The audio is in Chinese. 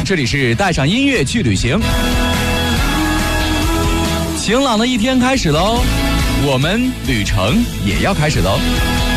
这里是带上音乐去旅行。晴朗的一天开始喽，我们旅程也要开始喽。